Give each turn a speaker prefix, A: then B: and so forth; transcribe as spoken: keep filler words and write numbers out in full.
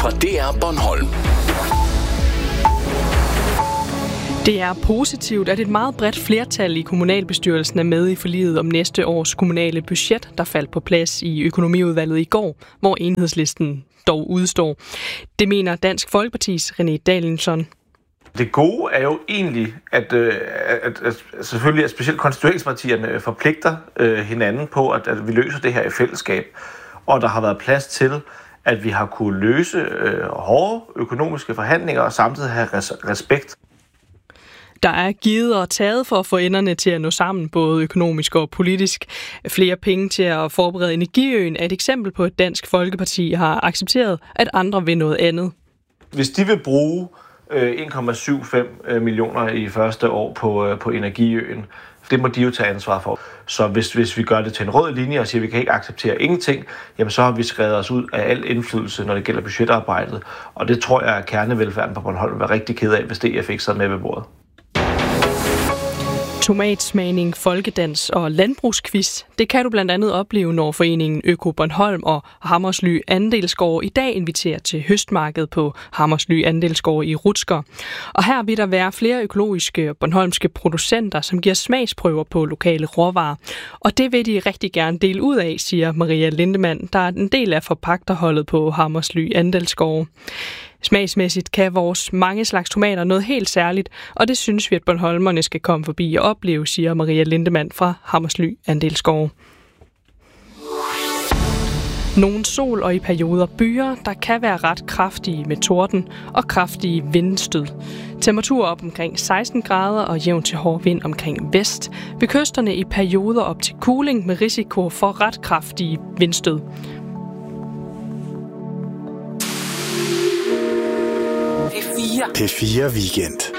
A: fra D R Bornholm.
B: Det er positivt, at et meget bredt flertal i kommunalbestyrelsen er med i forliget om næste års kommunale budget, der faldt på plads i økonomiudvalget i går, hvor Enhedslisten dog udstår. Det mener Dansk Folkepartis René Danielsson.
C: Det gode er jo egentlig, at, at, at, at selvfølgelig at specielt konstitueringspartierne forpligter øh, hinanden på, at, at vi løser det her i fællesskab. Og der har været plads til, at vi har kunne løse øh, hårde økonomiske forhandlinger og samtidig have res- respekt.
B: Der er givet og taget for at få enderne til at nå sammen, både økonomisk og politisk. Flere penge til at forberede Energiøen er et eksempel på, at Dansk Folkeparti har accepteret, at andre vil noget andet.
C: Hvis de vil bruge en komma syvoghalvfems millioner i første år på, på Energiøen, det må de jo tage ansvar for. Så hvis, hvis vi gør det til en rød linje og siger, at vi kan ikke acceptere ingenting, jamen så har vi skrevet os ud af al indflydelse, når det gælder budgetarbejdet. Og det tror jeg, at kernevelfærden på Bornholm vil være rigtig ked af, hvis D F ikke sad med ved bordet.
B: Tomatsmagning, folkedans og landbrugsquiz. Det kan du blandt andet opleve, når foreningen Øko Bornholm og Hammersly Andelsgård i dag inviterer til høstmarked på Hammersly Andelsgård i Rutsker. Og her vil der være flere økologiske og bornholmske producenter, som giver smagsprøver på lokale råvarer. Og det vil de rigtig gerne dele ud af, siger Maria Lindemann, der er en del af forpagterholdet på Hammersly Andelsgård. Smagsmæssigt kan vores mange slags tomater noget helt særligt, og det synes vi, at bornholmerne skal komme forbi og opleve, siger Maria Lindemann fra Hammersly Andelsgård. Nogle sol og i perioder byer, der kan være ret kraftige med torden og kraftige vindstød. Temperaturer op omkring seksten grader og jævn til hård vind omkring vest. Ved kysterne i perioder op til kuling med risiko for ret kraftige vindstød.
D: P fire Weekend.